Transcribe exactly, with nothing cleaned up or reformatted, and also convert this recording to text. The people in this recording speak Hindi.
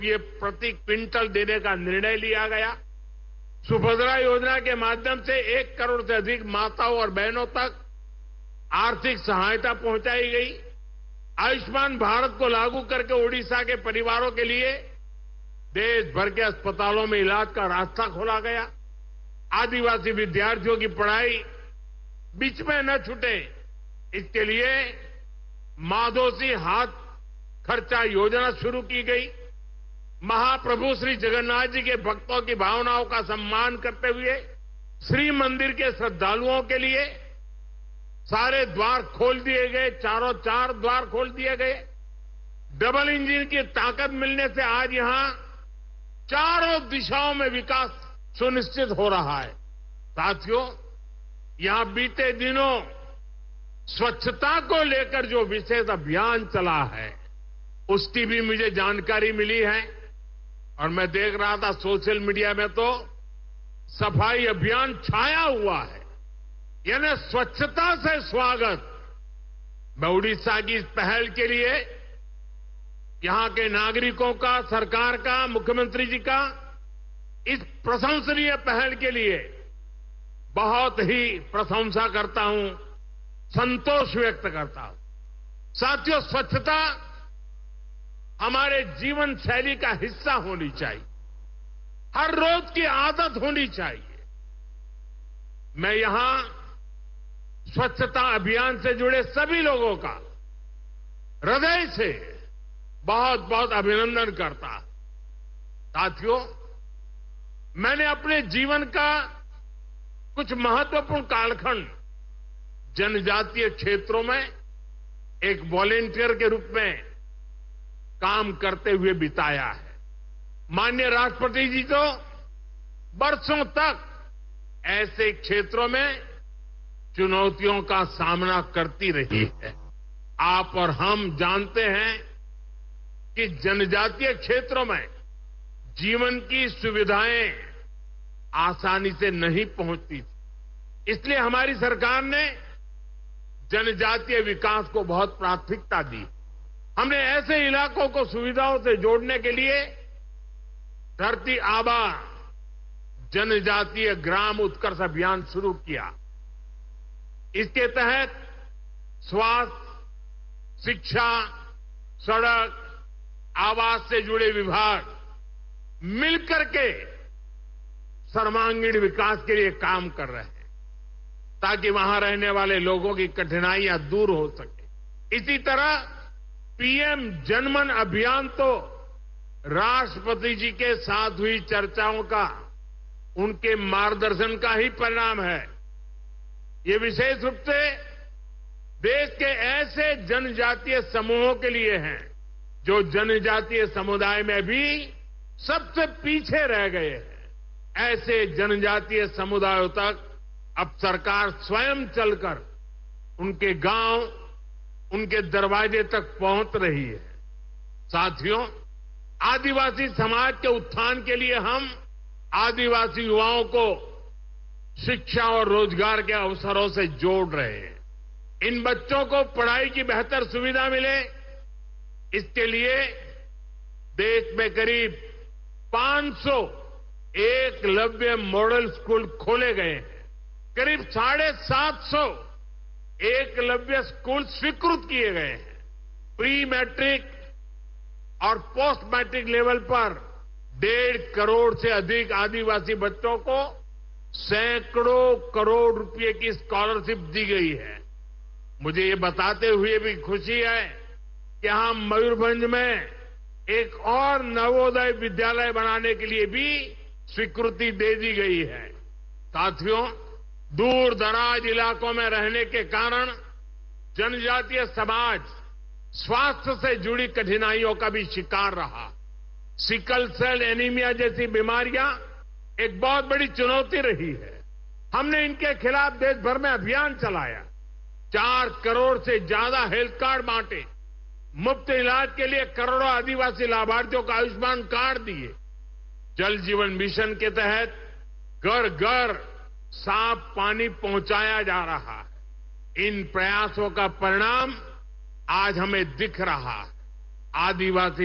ये प्रति क्विंटल देने का निर्णय लिया गया। सुभद्रा योजना के माध्यम से एक करोड़ से अधिक माताओं और बहनों तक आर्थिक सहायता पहुंचाई गई। आयुष्मान भारत को लागू करके ओडिशा के परिवारों के लिए देश भर के अस्पतालों में इलाज का रास्ता खोला गया। आदिवासी विद्यार्थियों की पढ़ाई बीच में न छूटे, इसके लिए माधोसी हाथ खर्चा योजना शुरू की गई। महाप्रभु श्री जगन्नाथ जी के भक्तों की भावनाओं का सम्मान करते हुए श्री मंदिर के श्रद्धालुओं के लिए सारे द्वार खोल दिए गए, चारों चार द्वार खोल दिए गए। डबल इंजन की ताकत मिलने से आज यहां चारों दिशाओं में विकास सुनिश्चित हो रहा है। साथियों, यहां बीते दिनों स्वच्छता को लेकर जो विशेष अभियान चला है, उसकी भी मुझे जानकारी मिली है और मैं देख रहा था सोशल मीडिया में तो सफाई अभियान छाया हुआ है, यानी स्वच्छता से स्वागत। मैं उड़ीसा की इस पहल के लिए यहां के नागरिकों का, सरकार का, मुख्यमंत्री जी का इस प्रशंसनीय पहल के लिए बहुत ही प्रशंसा करता हूं, संतोष व्यक्त करता हूं। साथियों, स्वच्छता हमारे जीवन शैली का हिस्सा होनी चाहिए, हर रोज की आदत होनी चाहिए। मैं यहां स्वच्छता अभियान से जुड़े सभी लोगों का हृदय से बहुत बहुत अभिनंदन करता। साथियों, मैंने अपने जीवन का कुछ महत्वपूर्ण कालखंड जनजातीय क्षेत्रों में एक वॉलेंटियर के रूप में काम करते हुए बिताया है। माननीय राष्ट्रपति जी तो बरसों तक ऐसे क्षेत्रों में चुनौतियों का सामना करती रही है। आप और हम जानते हैं कि जनजातीय क्षेत्रों में जीवन की सुविधाएं आसानी से नहीं पहुंचती थी, इसलिए हमारी सरकार ने जनजातीय विकास को बहुत प्राथमिकता दी। हमने ऐसे इलाकों को सुविधाओं से जोड़ने के लिए धरती आबा जनजातीय ग्राम उत्कर्ष अभियान शुरू किया। इसके तहत स्वास्थ्य, शिक्षा, सड़क, आवास से जुड़े विभाग मिलकर के सर्वांगीण विकास के लिए काम कर रहे हैं, ताकि वहां रहने वाले लोगों की कठिनाइयां दूर हो सके। इसी तरह पीएम जनमन अभियान तो राष्ट्रपति जी के साथ हुई चर्चाओं का, उनके मार्गदर्शन का ही परिणाम है। ये विशेष रूप से देश के ऐसे जनजातीय समूहों के लिए हैं जो जनजातीय समुदाय में भी सबसे पीछे रह गए हैं। ऐसे जनजातीय समुदायों तक अब सरकार स्वयं चलकर उनके गांव, उनके दरवाजे तक पहुंच रही है। साथियों, आदिवासी समाज के उत्थान के लिए हम आदिवासी युवाओं को शिक्षा और रोजगार के अवसरों से जोड़ रहे हैं। इन बच्चों को पढ़ाई की बेहतर सुविधा मिले, इसके लिए देश में करीब पांच सौ एकलव्य मॉडल स्कूल खोले गए हैं। करीब साढ़े सात सौ एकलव्य स्कूल स्वीकृत किए गए हैं। प्री मैट्रिक और पोस्ट मैट्रिक लेवल पर डेढ़ करोड़ से अधिक आदिवासी बच्चों को सैकड़ों करोड़ रुपए की स्कॉलरशिप दी गई है। मुझे ये बताते हुए भी खुशी है कि यहां मयूरभंज में एक और नवोदय विद्यालय बनाने के लिए भी स्वीकृति दे दी गई है। साथियों, दूर दराज इलाकों में रहने के कारण जनजातीय समाज स्वास्थ्य से जुड़ी कठिनाइयों का भी शिकार रहा। सिकल सेल एनीमिया जैसी बीमारियां एक बहुत बड़ी चुनौती रही है। हमने इनके खिलाफ देश भर में अभियान चलाया, चार करोड़ से ज्यादा हेल्थ कार्ड बांटे, मुफ्त इलाज के लिए करोड़ों आदिवासी लाभार्थियों को आयुष्मान कार्ड दिए। जल जीवन मिशन के तहत घर घर साफ पानी पहुंचाया जा रहा है। इन प्रयासों का परिणाम आज हमें दिख रहा है। आदिवासी